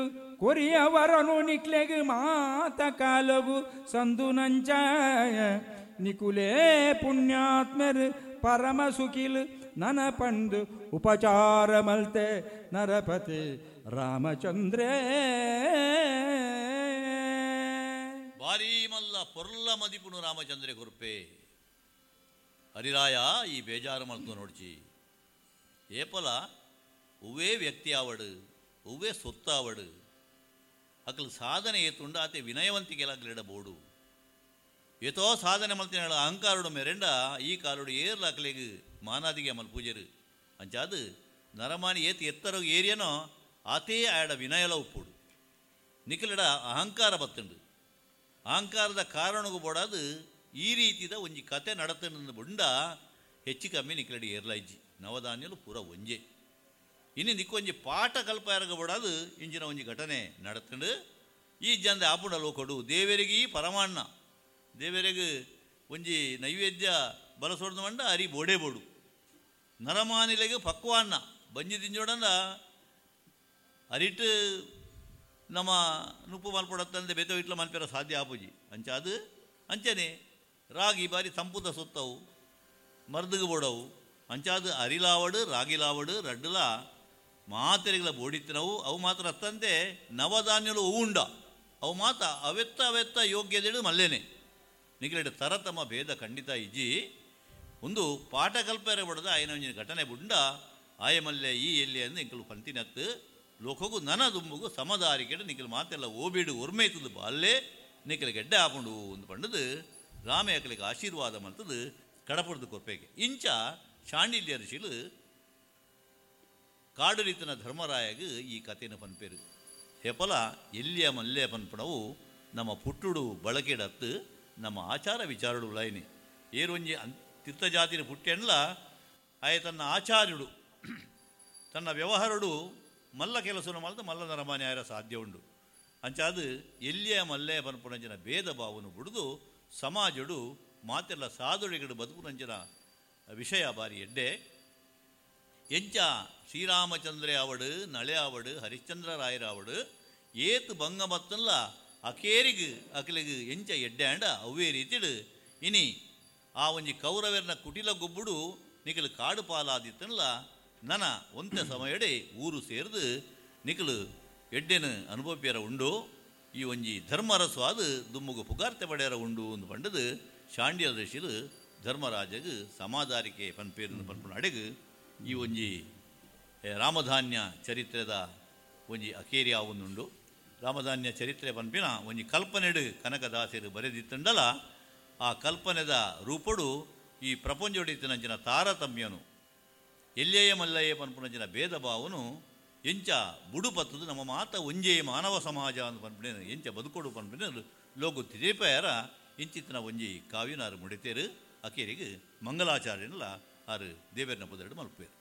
ಕೊರಿಯವರನು ನಿಕ್ಲೆಗ್ ಮಾತ ಕಾಲಗು ಸಂದು ನಂಚಾಯ ನಿಕುಲೇ ಪುಣ್ಯಾತ್ಮರ್ ಪರಮ ಸುಖಿಲ್ ನನ ಪಂದು ಉಪಚಾರ ಮಲ್ತೆ ನರಪತಿ ರಾಮಚಂದ್ರೇ ಬಾರಿ ಮಲ್ಲ ಪೊರ್ಲ ಮದಿಪುನು ರಾಮಚಂದ್ರೆ ಗುರುಪೆ ಹರಿರಾಯ ಈ ಬೇಜಾರು ಮಲ್ತು ನೋಡ್ಚಿ ಏಪಲ ಉವೇ ವ್ಯಕ್ತಿ ಆವಡು ಉವೇ ಸೊತ್ತಾವಡು ಅಕಲ್ ಸಾಧನೆ ಏತುಂಡ ಆತೆ ವಿನಯವಂತಿಕೆಲಾಗಲಿಡಬಹುದು ಏತೋ ಸಾಧನೆ ಮಲ್ತಿನ ಅಹಂಕಾರುಡು ಮೆರೆಂಡ ಈ ಕಾಲುಡು ಏರ್ಲ ಅಕಲಿಗೆ ಮಾನಾದಿಗೆ ಮಲ್ ಪೂಜೆರು ಅಂಚಾದು ನರಮಾನಿ ಏತು ಎತ್ತರ ಏರಿಯನೋ ಆತೇ ಆಡ ವಿನಯಲ ಉಪ್ಪುಡು ನಿಖಲಿಡ ಅಹಂಕಾರ ಬತ್ತುಂಡು ಅಹಂಕಾರದ ಕಾರಣಗೂ ಬೋಡಾದು ಈ ರೀತಿದ ಒಂಜಿ ಕತೆ ನಡತನ ಬುಂಡ ಹೆಚ್ಚು ಕಮ್ಮಿ ನಿಖಲಡಿ ಏರ್ಲೈಜಿ ನವಧಾನ್ಯಲು ಪೂರ ಒಂಜೆ ಇನ್ನು ನಿಕ್ಕೊಂಜಿ ಪಾಠ ಕಲ್ಪ ಎರಗಬೋಡಾದು ಇಂಜಿನ ಒಂಜಿ ಘಟನೆ ನಡತಂಡು ಈ ಜಂದ ಆಪುಂಡಲು ಕೊಡು ದೇವರಿಗೆ ಪರಮಾಣ್ಣ ದೇವರಿಗೆ ಒಂಜಿ ನೈವೇದ್ಯ ಬಲಸೋಡ್ದು ಮಂಡ ಅರಿ ಬೋಡೆ ಬೋಡು ನರಮಾನಿಲೆಗೆ ಪಕ್ವಾನ್ನ ಬಂಜಿ ತಿಂಜೋಡಂದ ಅರಿಟ್ಟು ನಮ್ಮ ನುಪ್ಪು ಮಲ್ಪಡತ್ತಂದೆ ಬೆತ್ತೋ ಇಟ್ಲ ಮಲ್ಪೆರ ಸಾಧ್ಯ ಆಪುಜಿ ಅಂಚಾದು ಅಂಚನೆ ರಾಗಿ ಬಾರಿ ತಂಪುದ ಸುತ್ತವು ಮರ್ದುಗು ಬೋಡವು ಅಂಚಾದು ಅರಿಲಾವಡು ರಾಗಿಲಾವಡು ರಡ್ಡುಲ ಮಾತೆರೆಗಳ ಬೋಡಿತ್ತಿನವು ಅವು ಮಾತ್ರ ಅತ್ತಂತೆ ನವಧಾನ್ಯಲು ಉಂಡ ಅವು ಮಾತ ಅವೆತ್ತ ಯೋಗ್ಯದೇಳು ಮಲ್ಲೇನೆ ನಿಖಿಲೆಡ್ ತರತಮ ಭೇದ ಖಂಡಿತ ಇಜ್ಜಿ ಒಂದು ಪಾಠ ಕಲ್ಪರೆ ಬಡದ ಆಯನ ಒಂಜಿನ ಘಟನೆ ಬುಂಡ ಆಯ ಮಲ್ಲೆ ಈ ಎಲ್ಲಿ ಅಂದು ಇಂಕಲು ಪಂತಿನತ್ತು ಲೋಕಗೂ ನನ ದುಂಬುಗು ಸಮದಾರಿಕೆಡು ನಿಖಿಲ್ ಮಾತೆಲ್ಲ ಓಬಿಡು ಒರ್ಮೈತದು ಬಾಲ್ಲೇ ನಿಖಿಲ್ ಗೆಡ್ಡೆ ಹಾಕೊಂಡು ಒಂದು ಪಂಡದು ರಾಮೆ ಅಕಲಿಗೆ ಆಶೀರ್ವಾದ ಮಲ್ತದು ಕಡಪಡ್ದು ಕೊರ್ಪೆಗೆ ಇಂಚ ಶಾಂಡಿಲ್ಯ ಋಷಿಲು ಕಾಡು ರೀತಿನ ಧರ್ಮರಾಯಗೆ ಈ ಕಥೆನ ಪನ್ಪೇರು ಹೆಪಲ ಎಲ್ಲಿಯ ಮಲ್ಲೆ ಪನ್ಪಣವು ನಮ್ಮ ಪುಟ್ಟುಡು ಬಳಕೆಡತ್ತು ನಮ್ಮ ಆಚಾರ ವಿಚಾರಡು ಲೈನಿ ಏರೊಂಜಿ ತೀರ್ಥಜಾತಿನ ಪುಟ್ಟೆಂಡ್ಲ ಆಯ ತನ್ನ ಆಚಾರ್ಯುಡು ತನ್ನ ವ್ಯವಹಾರಡು ಮಲ್ಲ ಕೆಲಸನ ಮಲ್ತ ಮಲ್ಲ ನರಮಾನ್ಯ ಆಯರ ಸಾಧ್ಯ ಉಂಡು ಅಂಚಾದು ಎಲ್ಲಿಯ ಮಲ್ಲೆ ಪನ್ಪುನಂಚಿನ ಭೇದ ಭಾವನು ಬಿಡುದು ಸಮಾಜಡು ಮಾತೆಲ್ಲ ಸಾಧುಳಿಗಡು ಬದುಕುನಂಚಿನ ವಿಷಯ ಬಾರಿ ಎಡ್ಡೆ ಎಂಚ ಶ್ರೀರಾಮಚಂದ್ರೆ ಅವಡು ನಳೆ ಅವಡು ಹರಿಶ್ಚಂದ್ರ ರಾಯರ ಅವಡು ಏತು ಭಂಗ ಮತ್ತಲ್ಲ ಅಕೇರಿಗು ಅಕಲಿಗೆ ಎಂಚ ಎಡ್ಡೆ ಅಂಡ ಅವೇ ರೀತಿಡು ಇನಿ ಆ ಒಂಜಿ ಕೌರವೆರ್ನ ಕುಟಿಲ ಗೊಬ್ಬುಡು ನಿಖಲು ಕಾಡು ಪಾಲಾದಿತ್ತಲ್ಲ ನನ ಒಂತೆ ಸಮಯಡೆ ಊರು ಸೇರಿದು ನಿಖಲು ಎಡ್ಡೆನು ಅನುಭವ್ಯರ ಉಂಡು ಈ ಒಂಜಿ ಧರ್ಮರಸ್ವಾದು ದುಮ್ಮುಗು ಪುಗಾರ್ತೆ ಪಡೆಯರ ಉಂಡು ಒಂದು ಪಂಡದು ಶಾಂಡ್ಯ ಋಷಿಲು ಧರ್ಮರಾಜಗೆ ಸಮಾಧಾರಿಕೆ ಪನ್ಪೇರು ಪನ್ಪುನ ಅಡೆಗು ಈ ಒಂಜಿ ರಾಮಧಾನ್ಯ ಚರಿತ್ರೆದ ಒಂಜಿ ಅಕೇರಿ ಆವೊಂದುಂಡು ರಾಮಧಾನ್ಯ ಚರಿತ್ರೆ ಪನ್ಪಿನ ಒಂಜಿ ಕಲ್ಪನೆಡು ಕನಕದಾಸರು ಬರೆದಿತ್ತಂಡಲ ಆ ಕಲ್ಪನೆದ ರೂಪಡು ಈ ಪ್ರಪಂಚೊಡಿತ್ತಿನಂಚಿನ ತಾರತಮ್ಯನು ಎಲ್ಲೆಯ ಮಲ್ಲಯ್ಯ ಪನ್ಪುನಂಚಿನ ಭೇದ ಭಾವನು ಎಂಚ ಬುಡು ಪತ್ತದು ನಮ್ಮ ಮಾತ ಒಂಜೇ ಮಾನವ ಸಮಾಜ ಅಂತ ಪನ್ಪುಣ ಎಂಚ ಬದುಕೋಡು ಪನ್ಪುಣ ಲೋಕು ತಿರುಪಯರ ಇಂಚಿತ್ತಿನ ಒಂಜಿ ಕಾವ್ಯನಾರು ಮುಡಿತೇರು ಅಕೇರಿಗೆ ಮಂಗಲಾಚಾರ್ಯನಲ್ಲ ಆರು ದೇವೇರ್ನ ಪದೆರಡು ಮಲ್ಪೇರು.